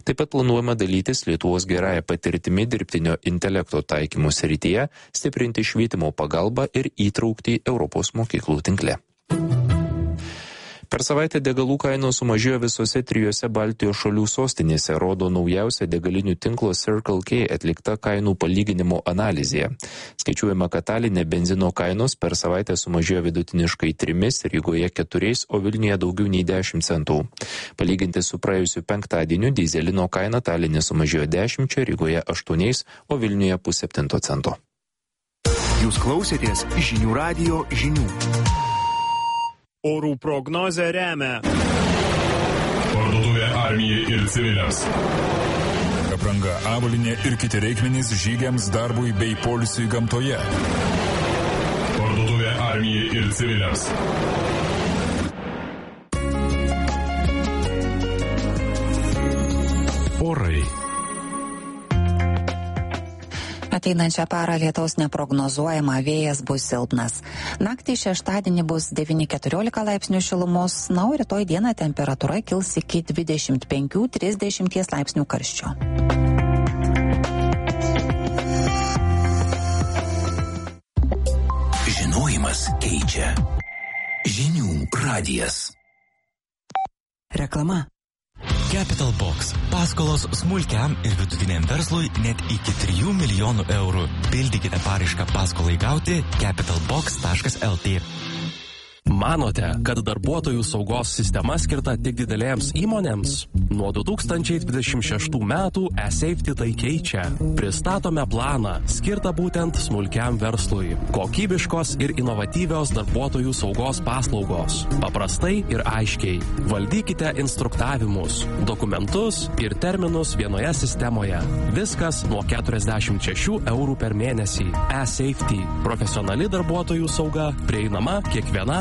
Taip pat planuojama dalytis Lietuvos gerąją patirtimi dirbtinio intelekto taikymo srityje, stiprinti švietimo pagalbą ir įtraukti Europos mokyklų tinkle. Per savaitę degalų kainos sumažėjo visose 3 Baltijos šalių sostinėse, rodo naujausia degalinių tinklo Circle K atlikta kainų palyginimo analizė. Skaičiuojama, kad Taline benzino kainos per savaitę sumažėjo vidutiniškai 3, Rygoje 4, o Vilniuje daugiau nei 10 centų. Palyginti su praėjusiu penktadieniu dyzelino kaina Taline sumažėjo 10, Rygoje 8, o Vilniuje 0,5 cento. Jūs klausėtės Žinių radijo žinių. Orų prognozę remia Parduotuvė Armijai ir civiliams. Apranga, avalynė ir kiti reikmenys žygiams, darbui bei poilsiui gamtoje. Parduotuvė Armijai ir civiliams. Orai. Ateinančią parą lietaus neprognozuojama, vėjas bus silpnas. Naktį šeštadienį bus 9-14 laipsnių šilumos, na, o rytoj dieną temperatūra kils iki 25-30 laipsnių karščio. Žinojimas keičia. Žinių radijas. Reklama. Capital Box. Paskolos smulkiam ir vidutiniam verslui net iki 3 milijonų eurų. Pildykite paraišką paskolai gauti capitalbox.lt. Manote, kad darbuotojų saugos sistema skirta tik didelėms įmonėms? Nuo 2026 metų eSafety tai keičia. Pristatome planą, skirtą būtent smulkiam verslui. Kokybiškos ir inovatyvios darbuotojų saugos paslaugos. Paprastai ir aiškiai. Valdykite instruktavimus, dokumentus ir terminus vienoje sistemoje. Viskas nuo 46 eurų per mėnesį. eSafety. Profesionali darbuotojų sauga, prieinama kiekvienam